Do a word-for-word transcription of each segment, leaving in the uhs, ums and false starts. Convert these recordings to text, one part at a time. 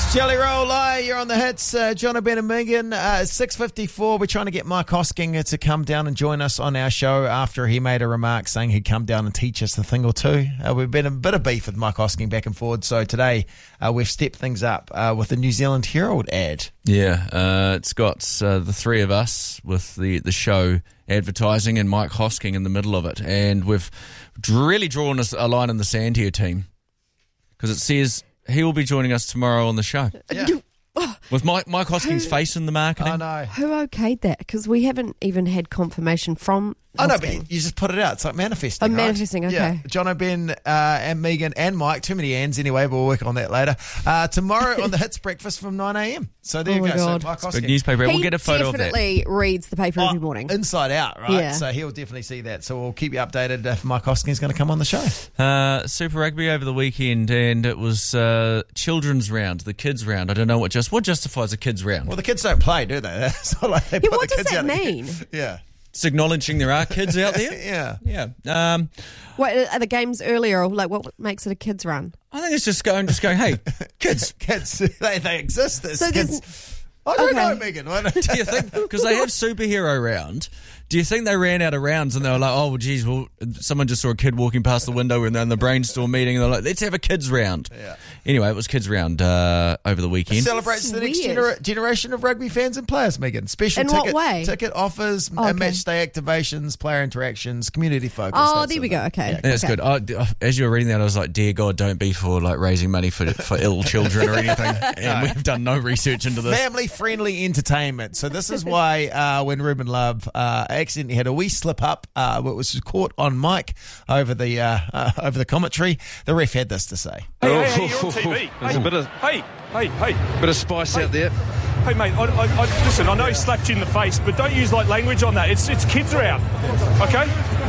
Jelly Roll, uh, you're on the hits. Uh, John O'Ben and Megan, uh, six fifty-four. We're trying to get Mike Hosking to come down and join us on our show after he made a remark saying he'd come down and teach us a thing or two. Uh, we've been a bit of beef with Mike Hosking back and forward, so today uh, we've stepped things up uh, with the New Zealand Herald ad. Yeah, uh, it's got uh, the three of us with the, the show advertising and Mike Hosking in the middle of it. And we've really drawn a, a line in the sand here, team, because it says he will be joining us tomorrow on the show. Yeah. With Mike, Mike Hosking's Who- face in the marketing. I know. Who okayed that? Because we haven't even had confirmation from I know, Hosking. but you just put it out. It's like manifesting. Oh, right? manifesting, okay. Yeah. John O'Ben uh, and Megan and Mike. Too many ands anyway, but we'll work on that later. Uh, tomorrow on the Hits Breakfast from nine a.m. So there Oh you my go. God. So Mike Big Hosking. newspaper. He We'll get a photo of that. definitely reads the paper every Oh, morning. Inside out, right? Yeah. So he'll definitely see that. So we'll keep you updated if Mike Hosking is going to come on the show. Uh, Super Rugby over the weekend, and it was uh, children's round, the kids round. I don't know what just what justifies a kids round. Well, the kids don't play, do they? It's not like they Yeah, put what the does kids that out. mean? Yeah. It's acknowledging there are kids out there. Yeah. Yeah. Um, What are the games earlier? Or like, what makes it a kids' run? I think it's just going, just going. Hey, kids. Kids, they, they exist. There's So there's- kids. I don't okay. know, Megan. I don't Do you think because they have superhero round? Do you think they ran out of rounds and they were like, oh, well, geez, well, someone just saw a kid walking past the window and they're in the brainstorm meeting and they're like, let's have a kids round. Yeah. Anyway, it was kids round uh, over the weekend. Celebrates the That's next weird. genera- generation of rugby fans and players, Megan. Special In what ticket, way? ticket offers, Oh, uh, okay. match day activations, player interactions, community focus. Oh, that there sort we of go. thing. Okay. Yeah. That's Okay. good. I, as you were reading that, I was like, dear God, don't be for like raising money for for ill children or anything. And we've done no research into this. Family-friendly entertainment. So this is why uh, when Ruben Love uh, accidentally had a wee slip up, uh, it was caught on mic over the uh, uh, over the commentary. The ref had this to say. Hey, hey, hey, you're on T V. There's Hey, a bit of hey, hey, hey, bit of spice out there. hey, mate. I, I, I, listen, I know he slapped you in the face, but don't use like language on that. It's it's kids around, okay?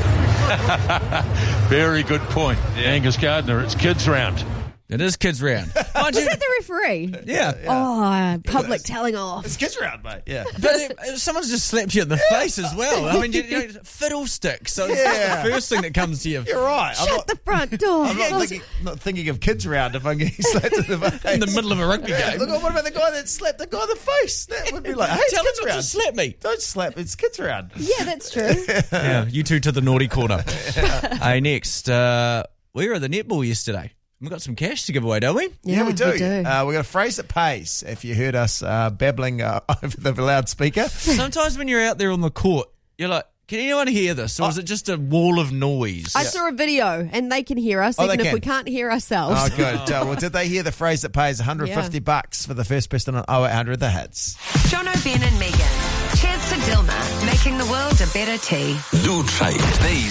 Very good point, Angus Gardner. It's kids round. It is kids round. Mind Was you, that the referee? yeah. Oh, public telling off. It's kids around, mate. Yeah. But if someone's just slapped you in the face as well. I mean, you, you know, fiddlestick. So it's Yeah. not the first thing that comes to you. You're right. I'm Shut not, the front door. I'm not, thinking, not thinking of kids around if I'm getting slapped in the face. In the middle of a rugby Yeah, game. look, what about the guy that slapped the guy in the face? That would be like, hey, it's Tell him kids not to around. slap me. Don't slap. It's kids around. Yeah, that's true. Yeah, you two to the naughty corner. Hey, next, uh, we were at the netball yesterday. We've got some cash to give away, don't we? Yeah, we do. We do. Uh, we got a phrase that pays. If you heard us uh, babbling uh, over the loudspeaker, Sometimes when you're out there on the court, you're like, can anyone hear this? Or is it just a wall of noise? I saw a video and they can hear us Oh, they even if can. we can't hear ourselves. oh, good. Uh, well, did they hear the phrase that pays one hundred fifty Yeah. bucks for the first person on oh eight hundred The Hits? John O'Ben and Megan. Cheers to Dilma, making the world a better tea. Do try it. These